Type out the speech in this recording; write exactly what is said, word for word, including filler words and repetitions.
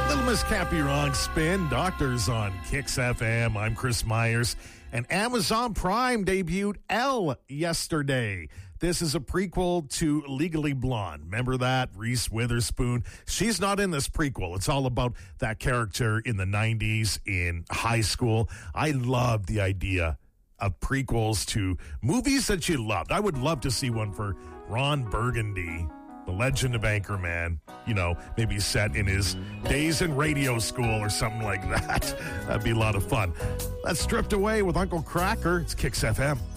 Little Miss Can't Be Wrong spin. Doctors on Kicks F M. I'm Chris Myers. And Amazon Prime debuted Elle yesterday. This is a prequel to Legally Blonde. Remember that? Reese Witherspoon. She's not in this prequel. It's all about that character in the nineties in high school. I love the idea of prequels to movies that you loved. I would love to see one for Ron Burgundy, the legend of Anchorman, you know, maybe set in his days in radio school or something like that. That'd be a lot of fun. That's Stripped Away with Uncle Cracker. It's Kicks F M.